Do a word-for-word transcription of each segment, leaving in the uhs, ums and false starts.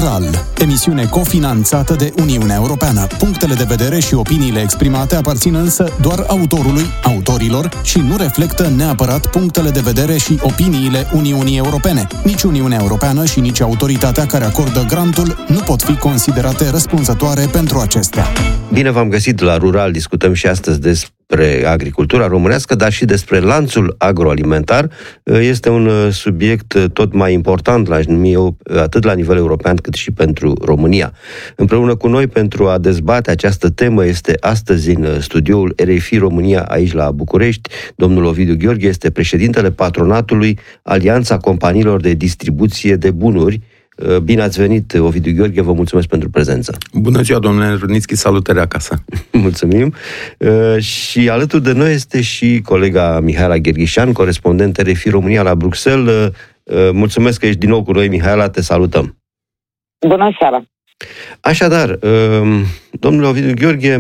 Rural, emisiune cofinanțată de Uniunea Europeană. Punctele de vedere și opiniile exprimate aparțin însă doar autorului, autorilor și nu reflectă neapărat punctele de vedere și opiniile Uniunii Europene. Nici Uniunea Europeană și nici autoritatea care acordă grantul nu pot fi considerate răspunzătoare pentru acestea. Bine v-am găsit la Rural. Discutăm și astăzi despre agricultura românească, dar și despre lanțul agroalimentar. Este un subiect tot mai important, l-aș numi eu, atât la nivel european cât și pentru România. Împreună cu noi pentru a dezbate această temă este astăzi în studioul R F I România aici la București. Domnul Ovidiu Gheorghe este președintele patronatului Alianța Companiilor de Distribuție de Bunuri. Bine ați venit, Ovidiu Gheorghe, vă mulțumesc pentru prezență. Bună ziua, domnule Rudnițchi, salutări acasă. Mulțumim. Și alături de noi este și colega Mihaela Gherghișan, corespondent R F I România la Bruxelles. Mulțumesc că ești din nou cu noi, Mihaela, te salutăm. Bună seara. Așadar, domnule Ovidiu Gheorghe,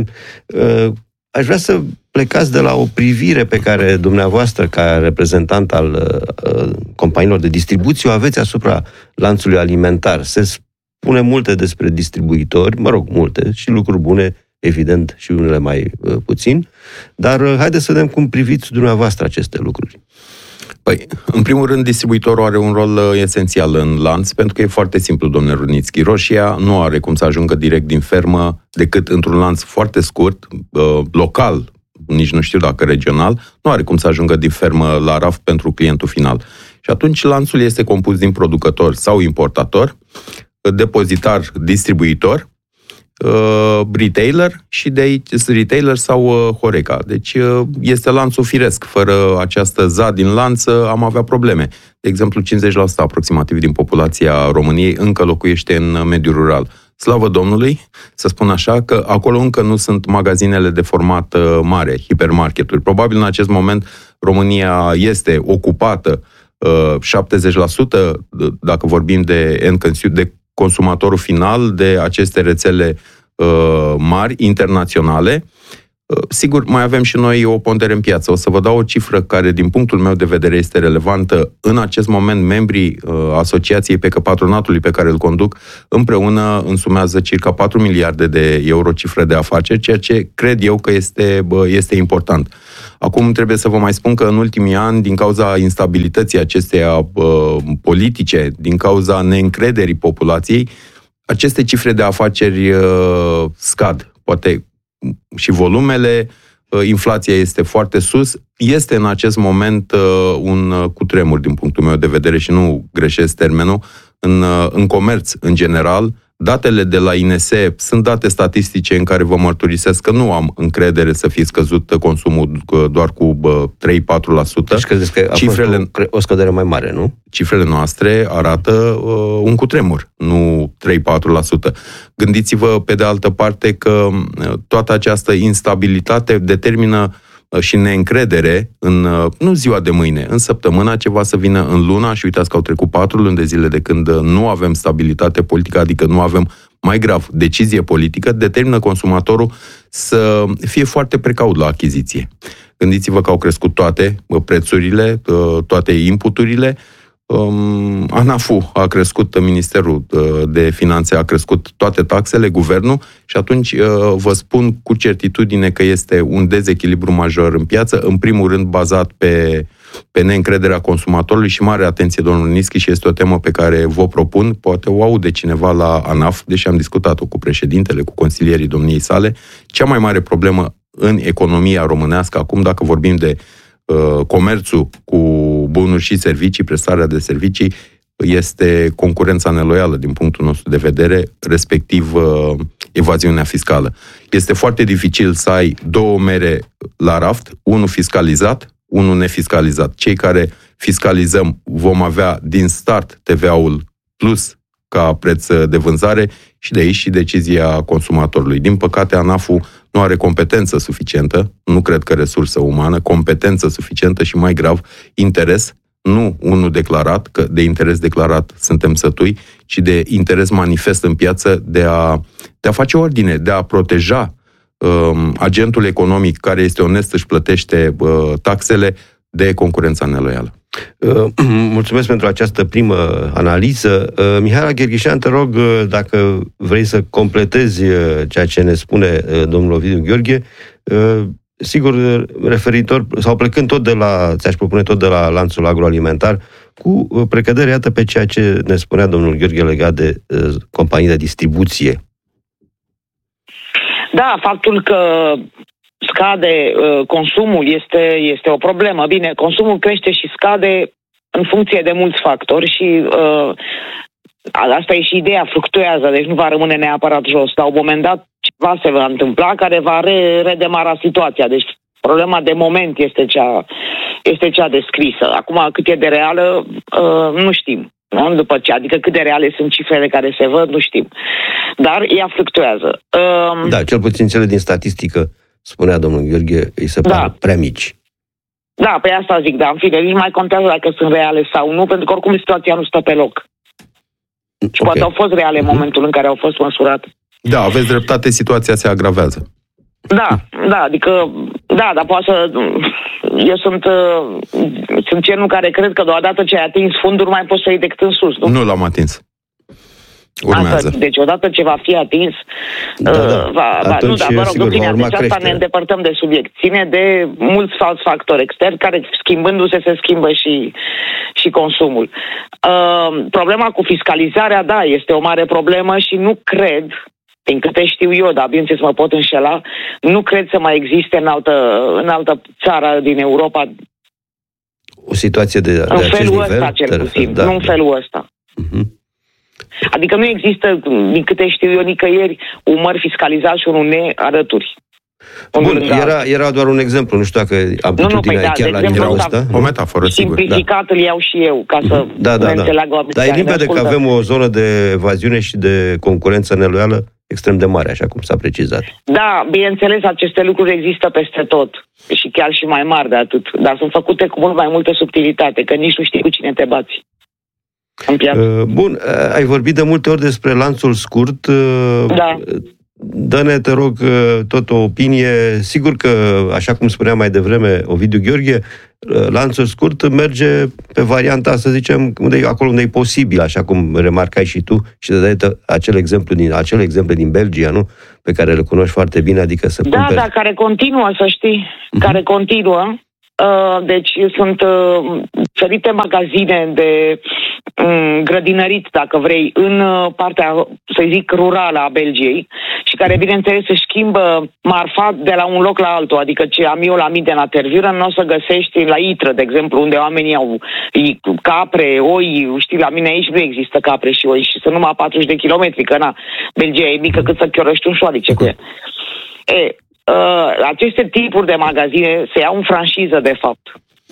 aș vrea să plecați de la o privire pe care dumneavoastră, ca reprezentant al uh, companiilor de distribuție, o aveți asupra lanțului alimentar. Se spune multe despre distribuitori, mă rog, multe, și lucruri bune, evident, și unele mai uh, puțin, dar uh, haideți să vedem cum priviți dumneavoastră aceste lucruri. Păi, în primul rând, distribuitorul are un rol uh, esențial în lanț, pentru că e foarte simplu, domnule Rudnițchi. Roșia nu are cum să ajungă direct din fermă decât într-un lanț foarte scurt, uh, local, nici nu știu dacă regional, nu are cum să ajungă din fermă la raft pentru clientul final. Și atunci lanțul este compus din producător sau importator, depozitar, distribuitor, retailer și de aici retailer sau Horeca. Deci este lanțul firesc. Fără această Z din lanț am avea probleme. De exemplu, cincizeci la sută aproximativ din populația României încă locuiește în mediul rural. Slavă Domnului, să spun așa, că acolo încă nu sunt magazinele de format mare, hipermarketuri. Probabil în acest moment România este ocupată șaptezeci la sută, dacă vorbim de end consumer, de consumatorul final, de aceste rețele mari, internaționale. Sigur, mai avem și noi o pondere în piață. O să vă dau o cifră care, din punctul meu de vedere, este relevantă. În acest moment, membrii uh, asociației pe patronatului pe care îl conduc, împreună însumează circa patru miliarde de euro cifră de afaceri, ceea ce cred eu că este, bă, este important. Acum trebuie să vă mai spun că în ultimii ani, din cauza instabilității acesteia uh, politice, din cauza neîncrederii populației, aceste cifre de afaceri uh, scad. Poate și volumele, inflația este foarte sus, este în acest moment un cutremur din punctul meu de vedere și nu greșesc termenul, în, în comerț în general. Datele de la I N S sunt date statistice în care vă mărturisesc că nu am încredere să fie scăzut consumul doar cu trei patru la sută. Deci credeți că a Cifrele, fost o, o scădere mai mare, nu? Cifrele noastre arată uh, un cutremur, nu trei patru la sută. Gândiți-vă pe de altă parte că uh, toată această instabilitate determină și neîncredere în, nu ziua de mâine, în săptămâna ce va să vină în luna, și uitați că au trecut patru luni de zile de când nu avem stabilitate politică, adică nu avem, mai grav, decizie politică, determină consumatorul să fie foarte precaut la achiziție. Gândiți-vă că au crescut toate prețurile, toate inputurile. Um, ANAF-ul a crescut, Ministerul de Finanțe a crescut toate taxele, guvernul, și atunci uh, vă spun cu certitudine că este un dezechilibru major în piață, în primul rând bazat pe, pe neîncrederea consumatorului și mare atenție, domnul Nischi, și este o temă pe care vă propun, poate o aude cineva la ANAF, deși am discutat-o cu președintele, cu consilierii domniei sale. Cea mai mare problemă în economia românească acum, dacă vorbim de uh, comerțul cu bunuri și servicii, prestarea de servicii, este concurența neloială din punctul nostru de vedere, respectiv uh, evaziunea fiscală. Este foarte dificil să ai două mere la raft, unul fiscalizat, unul nefiscalizat. Cei care fiscalizăm vom avea din start T V A-ul plus ca preț de vânzare și de aici și decizia consumatorului. Din păcate, ANAF-ul nu are competență suficientă, nu cred că resursă umană, competență suficientă și, mai grav, interes, nu unul declarat, că de interes declarat suntem sătui, ci de interes manifest în piață de a, de a face ordine, de a proteja um, agentul economic care este onest, își plătește uh, taxele, de concurența neloială. Mulțumesc pentru această primă analiză. Mihaela Gherghișan, te rog, dacă vrei să completezi ceea ce ne spune domnul Ovidiu Gheorghe, sigur, referitor, sau plecând tot de la, ți-aș propune tot de la lanțul agroalimentar, cu precădere, iată, pe ceea ce ne spunea domnul Gheorghe legat de companii de distribuție. Da, faptul că scade uh, consumul este, este o problemă. Bine, consumul crește și scade în funcție de mulți factori și uh, asta e și ideea, fluctuează, deci nu va rămâne neapărat jos. La un moment dat ceva se va întâmpla care va re- redemara situația. Deci problema de moment este cea, este cea descrisă. Acum, cât e de reală, uh, nu știm. Nu? După ce, adică cât de reale sunt cifrele care se văd, nu știm. Dar ea fluctuează. Uh, da, cel puțin cele din statistică, spunea domnul Gheorghe, îi se pare da. prea mici. Da, pe asta zic, da, în fine, nici mai contează dacă sunt reale sau nu, pentru că oricum situația nu stă pe loc. Și okay. poate au fost reale în momentul în care au fost măsurate. Da, aveți dreptate, situația se agravează. Da, da, adică, da, dar poate să... Eu sunt, uh, sunt genul care cred că odată ce ai atins fundul, mai poți să iei decât în sus, nu? Nu l-am atins. Urmează. Asta, deci odată ce va fi atins, da, uh, da. va, va, nu, dar vă rog, sigur, bine, deci asta ne îndepărtăm de subiect. Ține de mulți alți factori externi care, schimbându-se, se schimbă și, și consumul. Uh, problema cu fiscalizarea, da, este o mare problemă și nu cred, din câte știu eu, dar bineînțeles mă pot înșela, nu cred să mai existe în altă, în altă țară din Europa o situație de, de în acest felul nivel, ăsta, cel puțin, da, nu în da. felul ăsta. Uh-huh. Adică nu există, din câte știu eu, nicăieri un măr fiscalizat și unul nearături. Bun, era, era doar un exemplu, nu știu dacă amplitudinea nu, nu, e chiar da, la nivelul ăsta. O metaforă, sigur. Simplificat îl iau și eu, ca să da, da, ne da. înțeleagă oamenii. Dar e limpede că avem o zonă de evaziune și de concurență neloială extrem de mare, așa cum s-a precizat. Da, bineînțeles, aceste lucruri există peste tot. Și chiar și mai mari de atât. Dar sunt făcute cu mult mai multă subtilitate, că nici nu știi cu cine te bați. Bun, ai vorbit de multe ori despre lanțul scurt. Da. Dă-ne, te rog, tot o opinie. Sigur că, așa cum spunea mai devreme Ovidiu Gheorghe, lanțul scurt merge pe varianta, să zicem, unde e, acolo unde e posibil, așa cum remarcai și tu, și de dată acel exemplu din, acel exemplu din Belgia, nu? Pe care le cunoști foarte bine, adică să Da, cumperi... da, care continuă, să știi, uh-huh. care continuă. Uh, deci sunt uh, diferite magazine de um, grădinărit, dacă vrei, în uh, partea, să zic, rurală a Belgiei și care, bineînțeles, își schimbă marfa de la un loc la altul. Adică ce am eu la mine la Terviură, nu o să găsești la Itră, de exemplu, unde oamenii au capre, oi, știi, la mine aici nu există capre și oi și sunt numai patruzeci de kilometri, că na, Belgia e mică cât să chiorăști un șoarice cu ea. E, Uh, aceste tipuri de magazine se iau în franșiză, de fapt.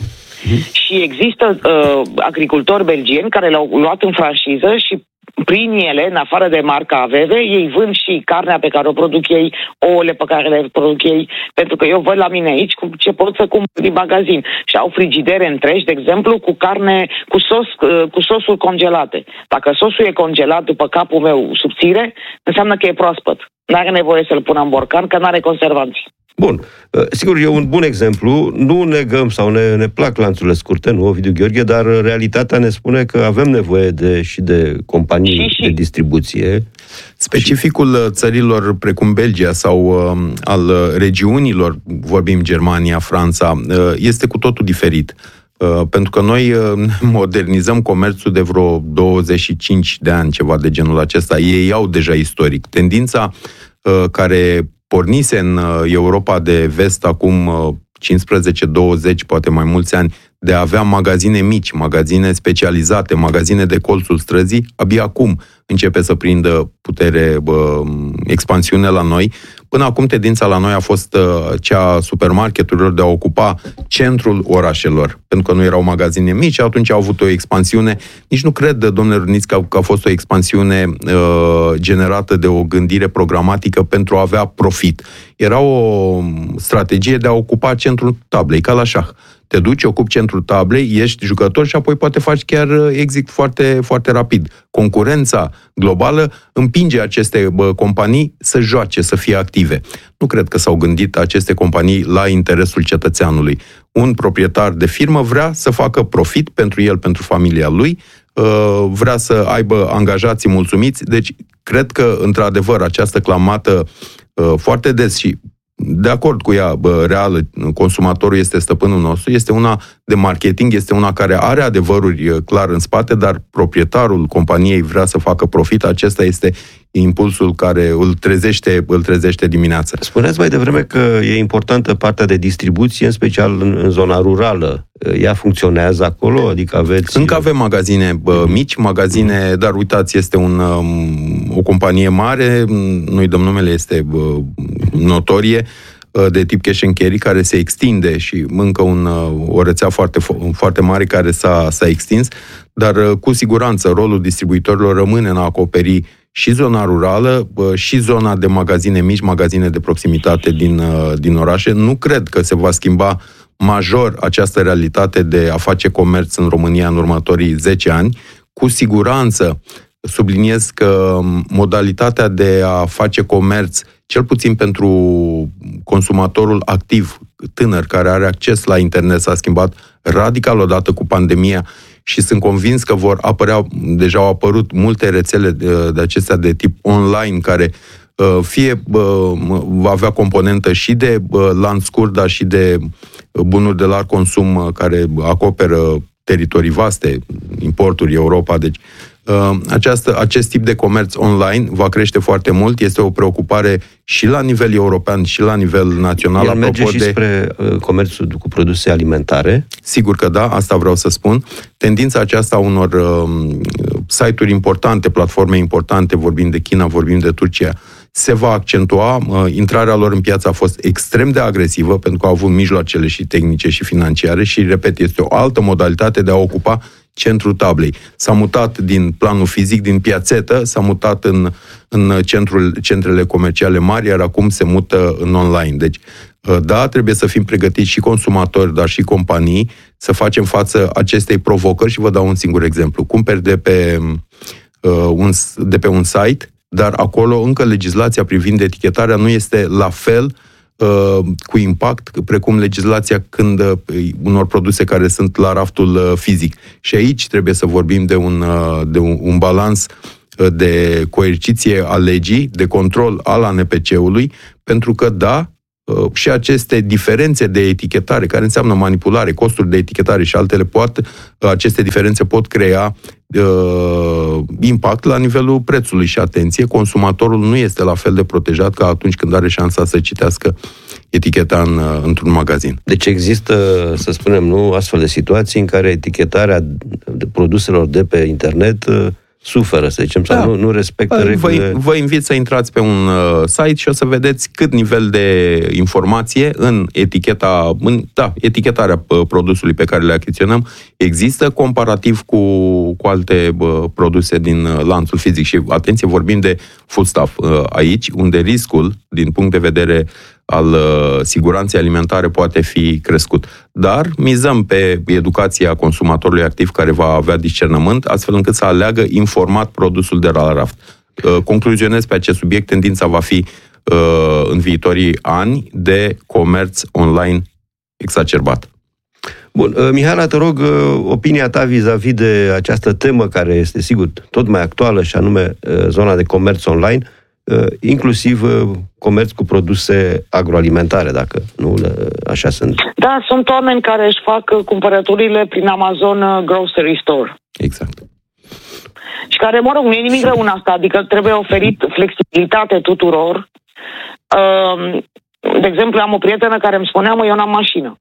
Mm. Și există uh, agricultori belgieni care le-au luat în franșiză și prin ele, în afară de marca A V V, ei vând și carnea pe care o produc ei, ouăle pe care le produc ei, pentru că eu văd la mine aici ce pot să cumpăr din magazin. Și au frigidere întregi, de exemplu, cu carne, cu sos, uh, cu sosuri congelate. Dacă sosul e congelat după capul meu subțire, înseamnă că e proaspăt. N-are nevoie să-l pună în borcan, că n-are conservanți. Bun. Sigur, e un bun exemplu. Nu negăm sau ne, ne plac lanțurile scurte, nu, Ovidiu Gheorghe, dar realitatea ne spune că avem nevoie de, și de companii și, și. de distribuție. Specificul țărilor precum Belgia sau uh, al regiunilor, vorbim Germania, Franța, uh, este cu totul diferit. Uh, pentru că noi uh, modernizăm comerțul de vreo douăzeci și cinci de ani, ceva de genul acesta. Ei au deja istoric. Tendința uh, care pornise în Europa de vest acum cincisprezece douăzeci, poate mai mulți ani, de a avea magazine mici, magazine specializate, magazine de colțul străzii, abia acum începe să prindă putere, bă, expansiune la noi. Până acum tendința la noi a fost uh, cea a supermarketurilor de a ocupa centrul orașelor, pentru că nu erau magazine mici, atunci au avut o expansiune. Nici nu cred, domnule Râniț, că, că a fost o expansiune uh, generată de o gândire programatică pentru a avea profit. Era o strategie de a ocupa centrul tablei, ca la șah. Te duci, ocupi centrul tablei, ești jucător și apoi poate faci chiar exit foarte, foarte rapid. Concurența globală împinge aceste bă, companii să joace, să fie active. Nu cred că s-au gândit aceste companii la interesul cetățeanului. Un proprietar de firmă vrea să facă profit pentru el, pentru familia lui, vrea să aibă angajații mulțumiți, deci cred că, într-adevăr, această clamată foarte des și de acord cu ea, bă, reală, consumatorul este stăpânul nostru, este una de marketing, este una care are adevăruri clar în spate, dar proprietarul companiei vrea să facă profit, acesta este impulsul care îl trezește, îl trezește dimineața. Spuneați mai devreme că e importantă partea de distribuție, în special în, în zona rurală. Ea funcționează acolo? Adică aveți... Încă avem magazine bă, mici, magazine, dar uitați, este un, o companie mare, nu-i dăm numele, este bă, notorie, de tip cash and carry, care se extinde și încă un, o rețea foarte, foarte mare care s-a, s-a extins, dar cu siguranță rolul distribuitorilor rămâne în a acoperi și zona rurală, și zona de magazine mici, magazine de proximitate din, din orașe. Nu cred că se va schimba major această realitate de a face comerț în România în următorii zece ani. Cu siguranță subliniez că modalitatea de a face comerț, cel puțin pentru consumatorul activ, tânăr, care are acces la internet, s-a schimbat radical odată cu pandemia și sunt convins că vor apărea, deja au apărut multe rețele de, de acestea de tip online, care fie va avea componentă și de lanț scurt, dar și de bunuri de larg consum care acoperă teritorii vaste, importuri, Europa, deci Această, acest tip de comerț online va crește foarte mult, este o preocupare și la nivel european și la nivel național. El merge și de... spre comerțul cu produse alimentare? Sigur că da, asta vreau să spun. Tendința aceasta a unor uh, site-uri importante, platforme importante, vorbim de China, vorbim de Turcia, se va accentua. Uh, intrarea lor în piață a fost extrem de agresivă, pentru că au avut mijloacele și tehnice și financiare și, repet, este o altă modalitate de a ocupa centrul tablei. S-a mutat din planul fizic, din piațetă, s-a mutat în, în centrul, centrele comerciale mari, iar acum se mută în online. Deci, da, trebuie să fim pregătiți și consumatori, dar și companii, să facem față acestei provocări și vă dau un singur exemplu. Cumperi de pe, uh, un, de pe un site, dar acolo încă legislația privind etichetarea nu este la fel cu impact, precum legislația când unor produse care sunt la raftul fizic. Și aici trebuie să vorbim de un, de un, un balans de coerciție a legii, de control al A N P C-ului, pentru că, da, și aceste diferențe de etichetare, care înseamnă manipulare, costuri de etichetare și altele, pot, aceste diferențe pot crea uh, impact la nivelul prețului. Și atenție, consumatorul nu este la fel de protejat ca atunci când are șansa să citească eticheta în, într-un magazin. Deci există, să spunem, nu, astfel de situații în care etichetarea de produselor de pe internet suferă, să zicem, sau da. nu, nu respectă vă, regulile. Vă, vă invit să intrați pe un uh, site și o să vedeți cât nivel de informație în eticheta, în, da, etichetarea uh, produsului pe care le achiziționăm există comparativ cu, cu alte uh, produse din uh, lanțul fizic. Și, atenție, vorbim de foodstuff uh, aici, unde riscul, din punct de vedere al uh, siguranței alimentare, poate fi crescut. Dar mizăm pe educația consumatorului activ, care va avea discernământ, astfel încât să aleagă informat produsul de la raft. Uh, concluzionez pe acest subiect, tendința va fi uh, în viitorii ani de comerț online exacerbat. Bun, uh, Mihaela, te rog, uh, opinia ta vis-a-vis de această temă care este, sigur, tot mai actuală, și anume uh, zona de comerț online, Uh, inclusiv uh, comerț cu produse agroalimentare, dacă nu uh, așa sunt. Da, sunt oameni care își fac uh, cumpărăturile prin Amazon uh, Grocery Store. Exact. Și care, mă rog, nu e nimic rău în asta, adică trebuie oferit flexibilitate tuturor. Uh, de exemplu, am o prietenă care îmi spunea, mă, eu n-am mașină.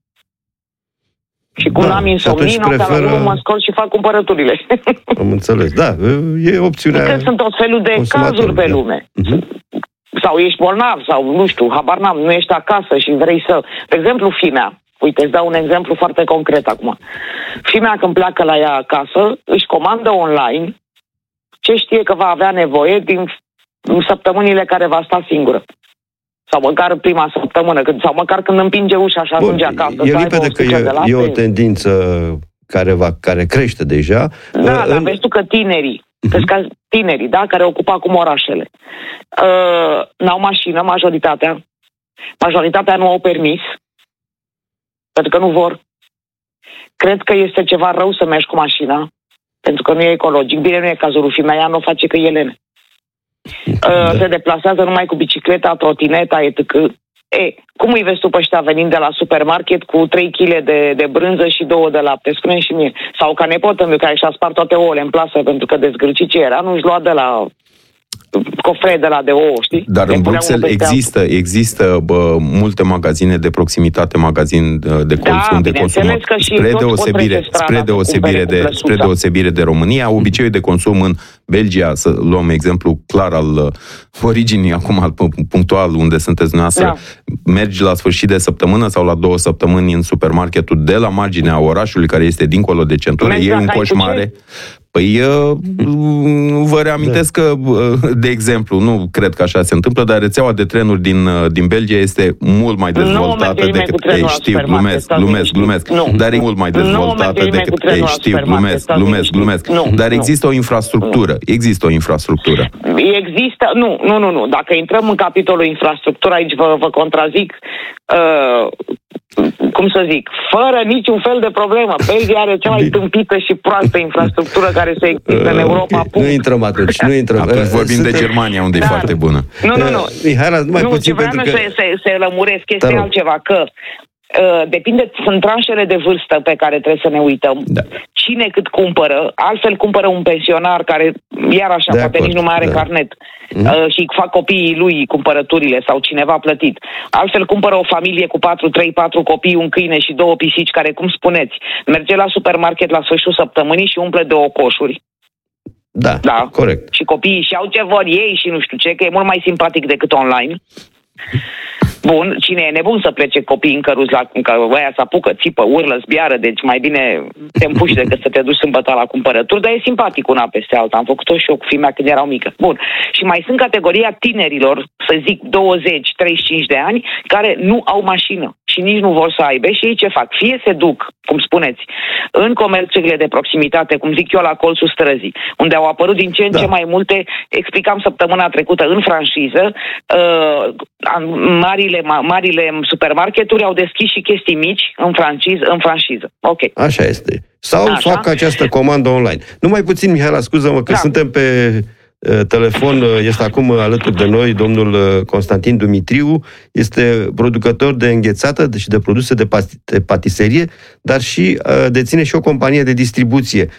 Și cum da, n-am insomnii, noaptea preferă... la urmă mă scol și fac cumpărăturile. Am înțeles, da, e opțiunea. Că sunt tot felul de cazuri pe lume. Uh-huh. Sau ești bolnav, sau nu știu, habar n-am, nu ești acasă și vrei să... De exemplu, fimea. Uite, îți dau un exemplu foarte concret acum. Fimea, când pleacă la ea acasă, își comandă online ce știe că va avea nevoie din săptămânile care va sta singură. sau măcar prima săptămână, când, sau măcar când împinge ușa și ajunge Bun, acasă. E limpede că e, e o tendință care, va, care crește deja. Da, uh, dar în... vezi tu că tinerii, uh-huh. vezi că tinerii, da, care ocupă acum orașele, uh, n-au mașină, majoritatea. Majoritatea nu au permis, pentru că nu vor. Cred că este ceva rău să mergi cu mașina, pentru că nu e ecologic. Bine, nu e cazul lui fimea, ea nu o face că Elene. Da. Se deplasează numai cu bicicleta, trotineta, et cetera. E, cum îi vezi tu pe ăștia venind de la supermarket cu trei kilograme de, de brânză și două de lapte? Spune și mie. Sau ca nepotă meu care și-a spart toate ouăle în plasă pentru că dezgârcit ce era, nu-și lua de la cofre de la de ouă, știi? Dar în Bruxelles există, există bă, multe magazine de proximitate, magazin de consum, da, de consum. Spre deosebire, spre deosebire de, spre deosebire de România, obiceiul de consum în Belgia, să luăm exemplu clar al originii, acum al punctual unde sunteți dumneavoastră, da. Mergi la sfârșit de săptămână sau la două săptămâni în supermarketul de la marginea orașului, care este dincolo de centură, iei un coș mare. Păi, vă reamintesc că, de exemplu, nu cred că așa se întâmplă, dar rețeaua de trenuri din, din Belgia este mult mai dezvoltată decât... Ei, știu, glumesc, glumesc, glumesc, dar e mult mai dezvoltată decât... Ei, știu, glumesc, glumesc, glumesc, dar există o infrastructură, există o infrastructură. Există, nu, nu, nu, nu, dacă intrăm în capitolul infrastructură, aici vă, vă contrazic, uh, cum să zic, fără niciun fel de problemă. Belgia are cea mai tâmpită și proastă infrastructură care se există în Europa. Okay. Nu intrăm atunci, nu intrăm. Atunci vorbim Sunt... de Germania, unde da. E foarte bună. Nu, nu, nu. Mihaela, mai nu, puțin ce vreau pentru că... să, să, să lămuresc este altceva, că uh, depinde, sunt tranșele de vârstă pe care trebuie să ne uităm. Da. Cine cât cumpără, altfel cumpără un pensionar care, iar așa, de poate acord, nici nu mai are da. carnet mm. uh, și fac copiii lui cumpărăturile sau cineva plătit. Altfel cumpără o familie cu patru, trei, patru copii, un câine și două pisici care, cum spuneți, merge la supermarket la sfârșitul săptămânii și umple două coșuri. Da, da, corect. Și copiii și-au ce vor ei și nu știu ce, că e mult mai simpatic decât online. Bun, cine e nebun să plece copiii încăruți la... că aia se apucă, țipă, urlă, zbiară, deci mai bine te împuși decât să te duci sâmbătă la cumpărături, dar e simpatic una peste alta. Am făcut-o și eu cu fimea când erau mică. Bun. Și mai sunt categoria tinerilor, să zic douăzeci treizeci și cinci de ani, care nu au mașină și nici nu vor să aibă și ei ce fac? Fie se duc, cum spuneți, în comerțurile de proximitate, cum zic eu, la colțul străzii, unde au apărut din ce în da. ce mai multe, explicam săptămâna trecută, în franciză, uh, marile, marile supermarketuri au deschis și chestii mici în, franciz, în franciză. Ok. Așa este. Sau Așa? fac această comandă online. Numai puțin, Mihaela, scuză-mă că da. suntem pe telefon, este acum alături de noi domnul Constantin Dumitriu, este producător de înghețată și de produse de, de patiserie, dar și deține și o companie de distribuție.